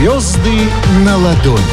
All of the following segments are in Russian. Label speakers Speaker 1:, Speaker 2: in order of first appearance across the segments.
Speaker 1: Звезды на ладони.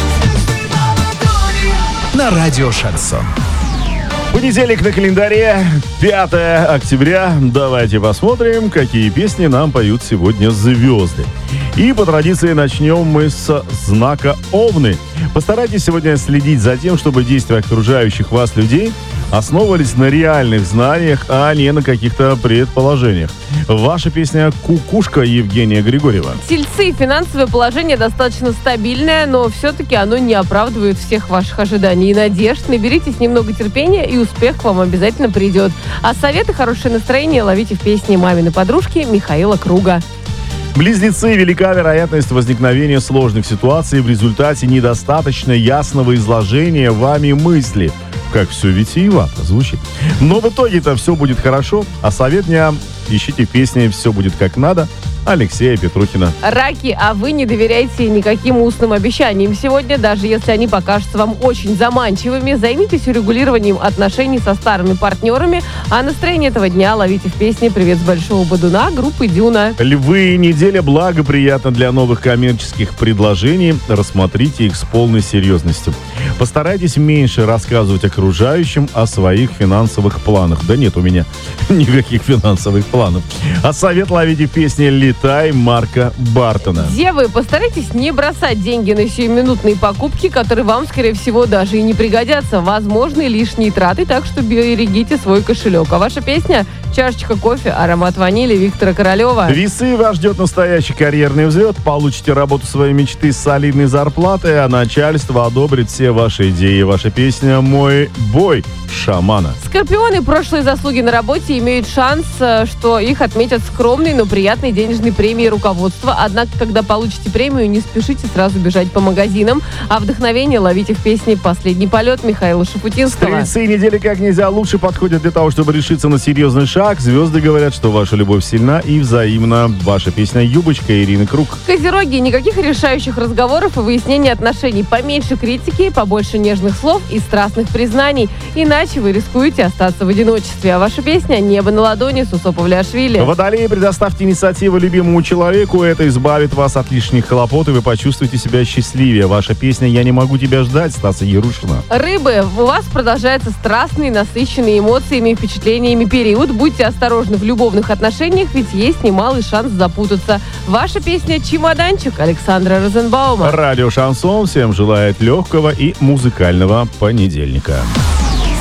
Speaker 1: На радио «Шансон».
Speaker 2: Понедельник на календаре, 5 октября. Давайте посмотрим, какие песни нам поют сегодня звезды. И по традиции начнем мы с знака Овны. Постарайтесь сегодня следить за тем, чтобы действия окружающих вас людей основывались на реальных знаниях, а не на каких-то предположениях. Ваша песня «Кукушка» Евгения Григорьева.
Speaker 3: Тельцы, финансовое положение достаточно стабильное, но все-таки оно не оправдывает всех ваших ожиданий и надежд. Наберитесь немного терпения, и успех к вам обязательно придет. А советы, хорошее настроение ловите в песне «Мамины подружки» Михаила Круга.
Speaker 2: Близнецы, велика вероятность возникновения сложных ситуаций в результате недостаточно ясного изложения вами мысли. Как все витиевато звучит. Но в итоге-то все будет хорошо. А совет дня: ищите песни «Все будет как надо» Алексея Петрухина.
Speaker 3: Раки, а вы не доверяйте никаким устным обещаниям сегодня, даже если они покажутся вам очень заманчивыми. Займитесь урегулированием отношений со старыми партнерами, а настроение этого дня ловите в песне «Привет с Большого Бодуна» группы «Дюна».
Speaker 2: Львы, неделя благоприятна для новых коммерческих предложений. Рассмотрите их с полной серьезностью. Постарайтесь меньше рассказывать окружающим о своих финансовых планах. Да нет у меня никаких финансовых планов. А совет ловите в песне «Летай» Марка Бартона.
Speaker 3: Девы, постарайтесь не бросать деньги на сиюминутные покупки, которые вам, скорее всего, даже и не пригодятся. Возможны лишние траты, так что берегите свой кошелек. А ваша песня «Чашечка кофе», аромат ванили Виктора Королева.
Speaker 2: Весы, вас ждет настоящий карьерный взлет. Получите работу своей мечты с солидной зарплатой, а начальство одобрит все ваши идеи. Ваша песня «Мой бой» Шамана.
Speaker 3: Скорпионы, прошлые заслуги на работе имеют шанс, что их отметят скромной, но приятной денежной премией руководства. Однако, когда получите премию, не спешите сразу бежать по магазинам, а вдохновение ловите в песне «Последний полет» Михаила Шафутинского.
Speaker 2: Стрельцы, недели как нельзя лучше подходят для того, чтобы решиться на серьезный шаг. Звезды говорят, что ваша любовь сильна и взаимна. Ваша песня «Юбочка» Ирины Круг.
Speaker 3: Козероги, никаких решающих разговоров и выяснения отношений. Поменьше критики, побольше нежных слов и страстных признаний. Иначе вы рискуете остаться в одиночестве. А ваша песня «Небо на ладони» Сусо Павлиашвили.
Speaker 2: Водолеи, предоставьте инициативу любимому человеку. Это избавит вас от лишних хлопот, и вы почувствуете себя счастливее. Ваша песня «Я не могу тебя ждать» Стаса Ярушина.
Speaker 3: Рыбы, у вас продолжается страстный, насыщенный эмоциями и впечатлениями период. Будьте осторожны в любовных отношениях, ведь есть немалый шанс запутаться. Ваша песня «Чемоданчик» Александра Розенбаума.
Speaker 2: Радио «Шансон» всем желает легкого и музыкального понедельника.